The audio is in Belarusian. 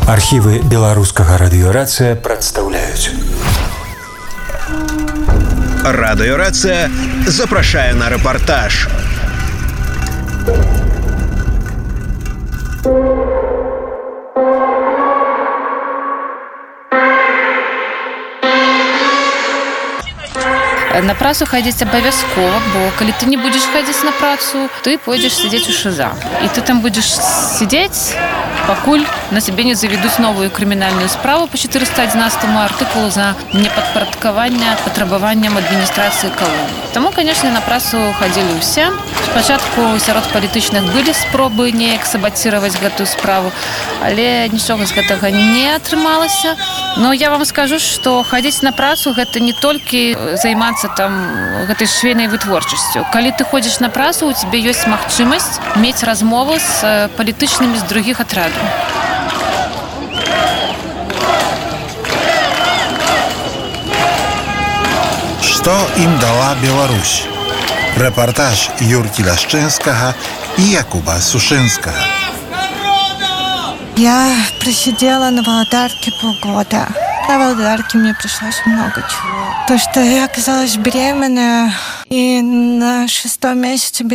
Архівы беларускага радыёрацыя прадстаўляюць. Радыёрацыя запрашае на рэпартаж. На працу хадзіць абавязкова, бо калі ты не будзеш хадзіць на працу, ты пойдзеш сядзець у ШЗА. І ты там будзеш сядзець, пакуль на цябе не заведуць новую крымінальную справу по 411 артыкулу за непадпарадкаванне патрабаванням адміністрацыі калоніі. Таму, канешне, на працу хадзілі ўсе. Спачатку сярод палітычных былі спробы неяк сабаціраваць гэтую справу, але нічога з гэтага не атрымалася. Но я вам скажу, што хадзіць на працу гэта не толькі займацца там гэтай швейнай вытворчасцю. Калі ты ходзіш на працу, у цябе ёсць магчымасць мець размову з палітычнымі з другіх атрадаў. Што ім дала Беларусь? Рэпартаж Юркі Ляшчынскага і Якуба Сушынскага. Я просидела на Володарке полгода. На Володарке мне пришлось много чего. То, что я оказалась беременная, и на 6-м месяце